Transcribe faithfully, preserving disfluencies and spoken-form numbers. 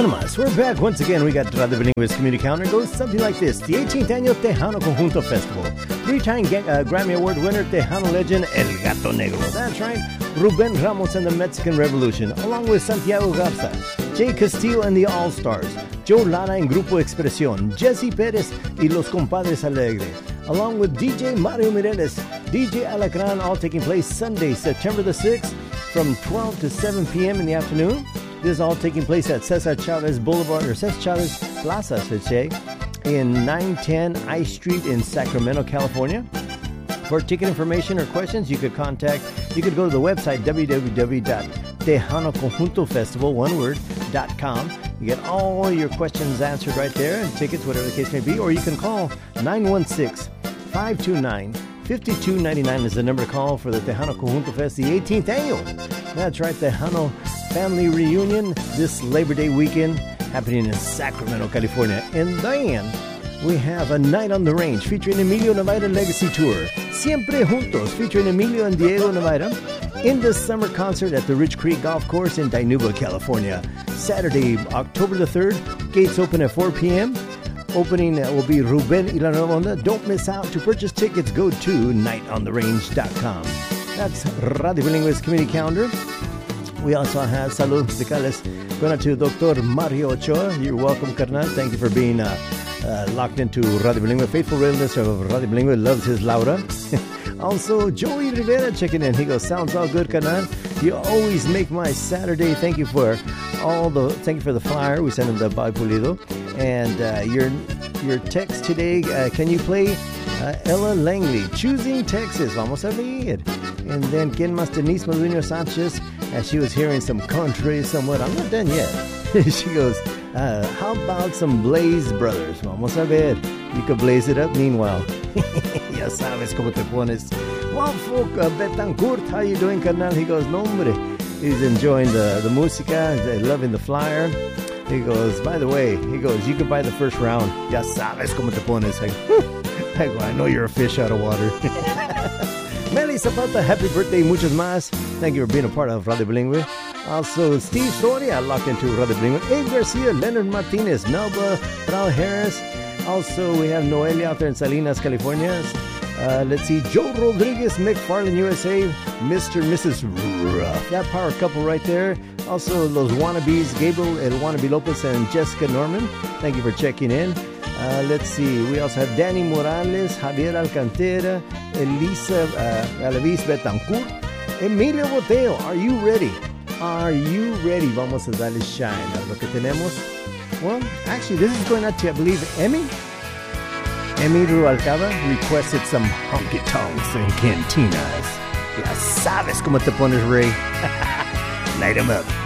Bueno más, we're back once again. We got Radio Bilingüe's community calendar. It goes something like this. The eighteenth Annual Tejano Conjunto Festival. Three-time uh, Grammy Award winner, Tejano legend, El Gato Negro. That's right. Ruben Ramos and the Mexican Revolution, along with Santiago Garza, Jay Castillo and the All-Stars, Joe Lara en Grupo Expresión, Jesse Pérez y Los Compadres Alegre, along with D J Mario Mireles, D J Alacran, all taking place Sunday, September the sixth, from twelve to seven p.m. in the afternoon. This is all taking place at Cesar Chavez Boulevard, or Cesar Chavez Plaza, I should say, in nine ten I Street in Sacramento, California. For ticket information or questions, you could contact, you could go to the website, w w w dot tejano conjunto festival, one word, dot com. You get all your questions answered right there, and tickets, whatever the case may be, or you can call nine one six, five two nine, five two nine nine is the number to call for the Tejano Conjunto Fest, the eighteenth annual. That's right, Tejano family reunion this Labor Day weekend happening in Sacramento, California. And then we have a night on the range featuring Emilio Navaira Legacy Tour. Siempre Juntos featuring Emilio and Diego Navaira in the summer concert at the Rich Creek Golf Course in Dinuba, California. Saturday, October the third, gates open at four p.m. Opening will be Ruben y La Nueva Onda. Don't miss out. To purchase tickets, go to night on the range dot com. That's Radio Bilingüe's community calendar. We also have Saludos Musicales going out to Doctor Mario Ochoa. You're welcome, carnal. Thank you for being uh, uh, locked into Radio Bilingüe. Faithful listener of Radio Bilingüe, loves his Laura. Also, Joey Rivera checking in. He goes, sounds all good, carnal. You always make my Saturday. Thank you for all the, thank you for the flyer. We sent him the Bye Pulido. And uh, your your text today, uh, can you play uh, Ella Langley, Choosing Texas? Vamos a ver. And then, ¿quién más? Denise Madueño Sanchez, as she was hearing some country somewhat. I'm not done yet. She goes, uh, how about some Blaze Brothers? Vamos a ver. You could blaze it up meanwhile. Ya sabes cómo te pones. Well, folk, uh, Betancourt, how you doing, carnal? He goes, no, hombre. He's enjoying the, the música, loving the flyer. He goes, by the way, he goes, you can buy the first round. Ya sabes cómo te pones. I go, I, go, I know you're a fish out of water. Meli Zapata, happy birthday, muchos más. Thank you for being a part of Radio Bilingüe. Also, Steve Soria, locked into Radio Bilingüe. Abe Garcia, Leonard Martinez, Melba, Brau Harris. Also, we have Noelia out there in Salinas, California. Uh, let's see, Joe Rodriguez, McFarland, U S A, Mister and Missus Ruff. That power couple right there. Also, Los Wannabes, Gabriel El Wannabe Lopez and Jessica Norman. Thank you for checking in. Uh, let's see, we also have Danny Morales, Javier Alcantara, Elisa uh, Alavis Betancourt, Emilio Boteo. Are you ready? Are you ready? Vamos a darle shine a lo que tenemos. Well, actually, this is going out to, I believe, Emmy. Emmy Rualcaba requested some honky-tonks and cantinas. Ya sabes cómo te pones, Ray. Light 'em up.